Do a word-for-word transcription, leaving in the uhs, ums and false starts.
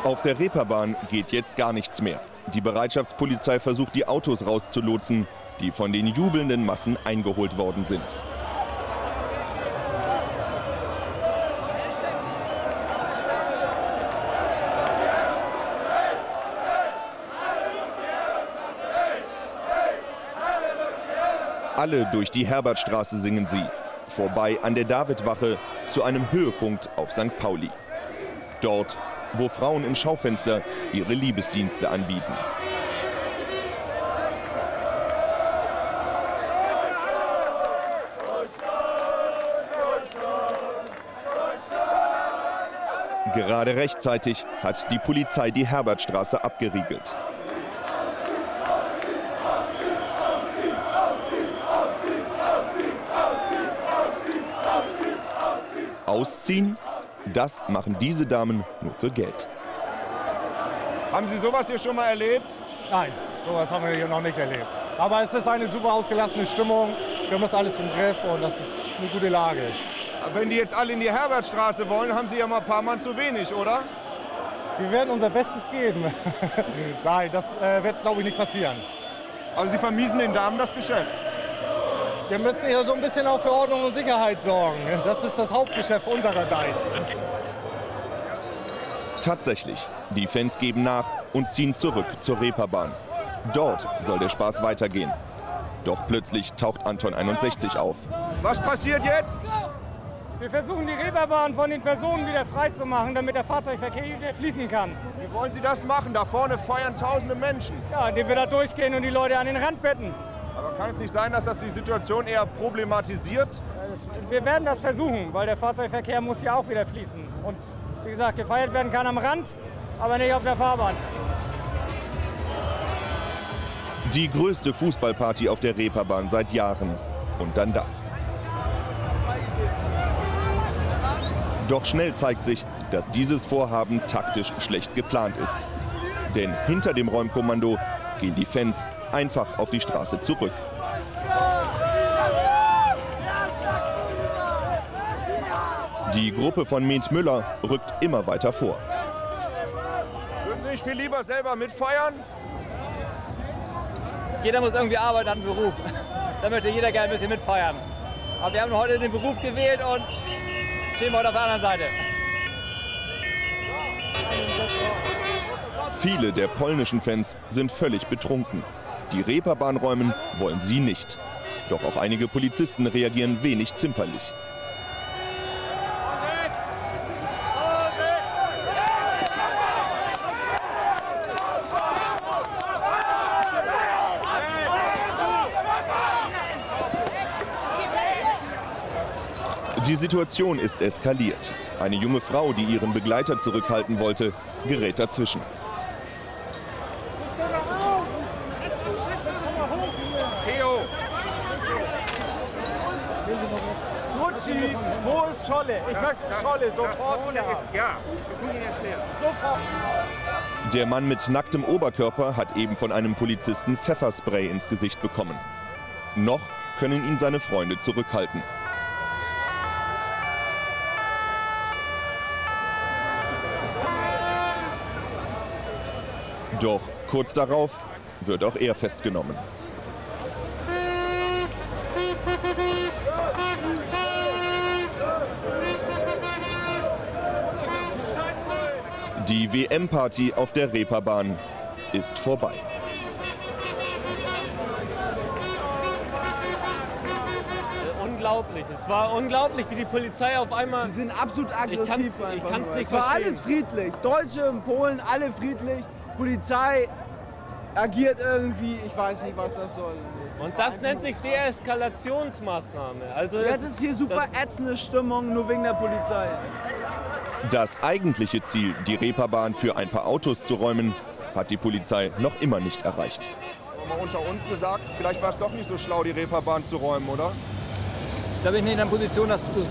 Auf der Reeperbahn geht jetzt gar nichts mehr. Die Bereitschaftspolizei versucht, die Autos rauszulotsen, die von den jubelnden Massen eingeholt worden sind. Alle durch die Herbertstraße singen sie, vorbei an der Davidwache zu einem Höhepunkt auf Sankt Pauli. Dort, wo Frauen im Schaufenster ihre Liebesdienste anbieten. Gerade rechtzeitig hat die Polizei die Herbertstraße abgeriegelt. Ausziehen? Das machen diese Damen nur für Geld. Haben Sie sowas hier schon mal erlebt? Nein, sowas haben wir hier noch nicht erlebt. Aber es ist eine super ausgelassene Stimmung. Wir haben das alles im Griff und das ist eine gute Lage. Aber wenn die jetzt alle in die Herbertstraße wollen, haben Sie ja mal ein paar Mann zu wenig, oder? Wir werden unser Bestes geben. Nein, das äh, wird, glaube ich, nicht passieren. Also Sie vermiesen den Damen das Geschäft? Wir müssen hier so ein bisschen auch für Ordnung und Sicherheit sorgen. Das ist das Hauptgeschäft unsererseits. Tatsächlich, die Fans geben nach und ziehen zurück zur Reeperbahn. Dort soll der Spaß weitergehen. Doch plötzlich taucht Anton einundsechzig auf. Was passiert jetzt? Wir versuchen, die Reeperbahn von den Personen wieder frei zu machen, damit der Fahrzeugverkehr wieder fließen kann. Wie wollen Sie das machen? Da vorne feiern tausende Menschen. Ja, indem wir da durchgehen und die Leute an den Rand betten. Aber kann es nicht sein, dass das die Situation eher problematisiert? Wir werden das versuchen, weil der Fahrzeugverkehr muss ja auch wieder fließen. Und wie gesagt, gefeiert werden kann am Rand, aber nicht auf der Fahrbahn. Die größte Fußballparty auf der Reeperbahn seit Jahren. Und dann das. Doch schnell zeigt sich, dass dieses Vorhaben taktisch schlecht geplant ist. Denn hinter dem Räumkommando gehen die Fans einfach auf die Straße zurück. Die Gruppe von Ment Müller rückt immer weiter vor. Würden Sie nicht viel lieber selber mitfeiern? Jeder muss irgendwie arbeiten, hat einen Beruf. Da möchte jeder gerne ein bisschen mitfeiern. Aber wir haben heute den Beruf gewählt und stehen wir heute auf der anderen Seite. Viele der polnischen Fans sind völlig betrunken. Die Reeperbahn räumen wollen sie nicht. Doch auch einige Polizisten reagieren wenig zimperlich. Die Situation ist eskaliert. Eine junge Frau, die ihren Begleiter zurückhalten wollte, gerät dazwischen. Theo! Gucci, wo ist Scholle? Ich möchte Scholle sofort wieder haben. Ja, wir können Ihnen erklären. Sofort. Der Mann mit nacktem Oberkörper hat eben von einem Polizisten Pfefferspray ins Gesicht bekommen. Noch können ihn seine Freunde zurückhalten. Doch kurz darauf wird auch er festgenommen. Die W M-Party auf der Reeperbahn ist vorbei. Unglaublich. Es war unglaublich, wie die Polizei auf einmal... Sie sind absolut aggressiv. Ich kann es nicht Es war verstehen. alles friedlich. Deutsche und Polen, alle friedlich. Polizei agiert irgendwie, ich weiß nicht, was das soll. Und das nennt sich Deeskalationsmaßnahme. Also Jetzt ist hier super ätzende Stimmung, nur wegen der Polizei. Das eigentliche Ziel, die Reeperbahn für ein paar Autos zu räumen, hat die Polizei noch immer nicht erreicht. Mal unter uns gesagt, vielleicht war es doch nicht so schlau, die Reeperbahn zu räumen, oder? Da bin ich nicht in der Position, das